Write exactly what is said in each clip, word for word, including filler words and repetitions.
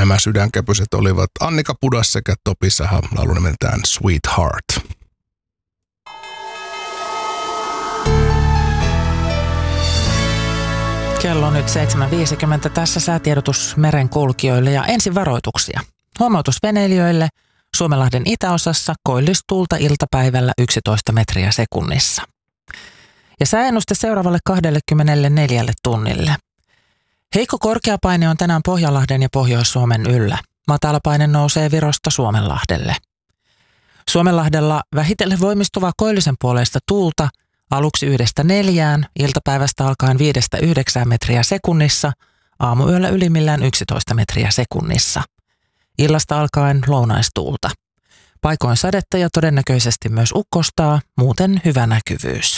Nämä sydänkäpyset olivat Annika Pudas sekä Topi Saha, laulu nimeltään Sweetheart. Kello on nyt seitsemän viisikymmentä. Tässä säätiedotus merenkulkijoille ja ensin varoituksia. Huomautus veneilijöille. Suomenlahden itäosassa koillistuulta iltapäivällä yksitoista metriä sekunnissa. Ja sääennuste seuraavalle kaksikymmentäneljä tunnille. Heikko korkeapaine on tänään Pohjanlahden ja Pohjois-Suomen yllä. Matalapaine nousee Virosta Suomenlahdelle. Suomenlahdella vähitellen voimistuvaa koillisen puoleista tuulta aluksi yhdestä neljään, iltapäivästä alkaen viidestä yhdeksään metriä sekunnissa, aamuyöllä ylimmillään yksitoista metriä sekunnissa. Illasta alkaen lounaistuulta. Paikoin sadetta ja todennäköisesti myös ukkostaa, muuten hyvä näkyvyys.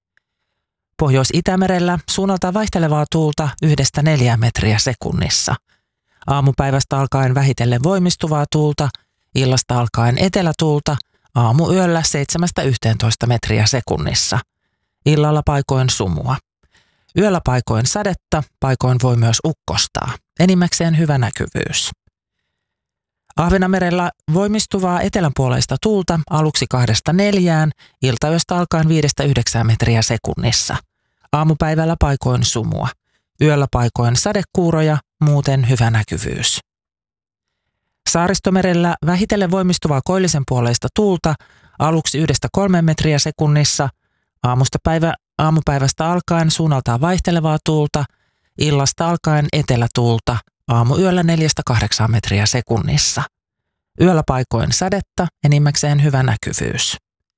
Pohjois-Itämerellä suunnaltaan vaihtelevaa tuulta yhdestä neljään metriä sekunnissa. Aamupäivästä alkaen vähitellen voimistuvaa tuulta, illasta alkaen etelätuulta, aamuyöllä seitsemästä yhteentoista metriä sekunnissa. Illalla paikoin sumua. Yöllä paikoin sadetta, paikoin voi myös ukkostaa. Enimmäkseen hyvä näkyvyys. Ahvenanmerellä voimistuvaa etelänpuoleista tuulta aluksi kahdesta neljään, iltayöstä alkaen viidestä yhdeksään metriä sekunnissa. Aamupäivällä paikoin sumua. Yöllä paikoin sadekuuroja, muuten hyvä näkyvyys. Saaristomerellä vähitellen voimistuvaa koillisen puoleista tuulta aluksi yhdestä kolmeen metriä sekunnissa. Aamusta päivä, aamupäivästä alkaen suunnaltaan vaihtelevaa tuulta, illasta alkaen etelätuulta, aamuyöllä neljästä kahdeksaan metriä sekunnissa. Yöllä paikoin sadetta, enimmäkseen hyvä näkyvyys.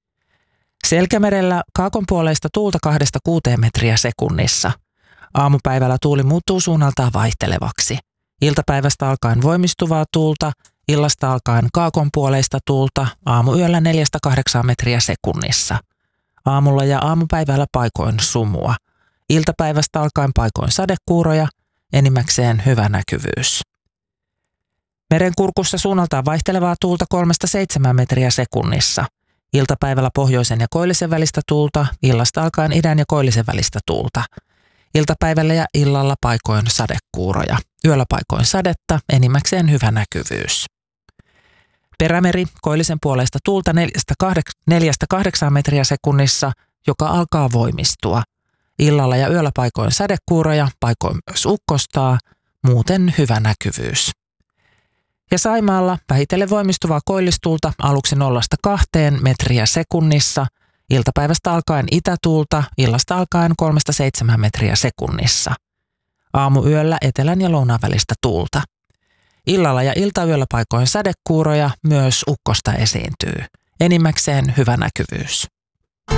Selkämerellä kaakonpuoleista tuulta kahdesta kuuteen metriä sekunnissa. Aamupäivällä tuuli muuttuu suunnaltaan vaihtelevaksi. Iltapäivästä alkaen voimistuvaa tuulta, illasta alkaen kaakonpuoleista tuulta, aamuyöllä neljästä kahdeksaan metriä sekunnissa. Aamulla ja aamupäivällä paikoin sumua. Iltapäivästä alkaen paikoin sadekuuroja, enimmäkseen hyvä näkyvyys. Merenkurkussa suunnaltaan vaihtelevaa tuulta kolmesta seitsemään metriä sekunnissa. Iltapäivällä pohjoisen ja koillisen välistä tuulta, illasta alkaen idän ja koillisen välistä tuulta. Iltapäivällä ja illalla paikoin sadekuuroja. Yöllä paikoin sadetta, enimmäkseen hyvä näkyvyys. Perämeri koillisen puoleista tuulta neljästä kahdeksaan metriä sekunnissa, joka alkaa voimistua. Illalla ja yöllä paikoin sadekuuroja, paikoin myös ukkostaa, muuten hyvä näkyvyys. Ja Saimaalla vähitellen voimistuvaa koillistuulta aluksi nollasta kahteen metriä sekunnissa, iltapäivästä alkaen itätuulta, illasta alkaen kolmesta seitsemään metriä sekunnissa. Aamuyöllä etelän ja lounaan välistä tuulta. Illalla ja iltayöllä paikoin sadekuuroja, myös ukkosta esiintyy. Enimmäkseen hyvä näkyvyys.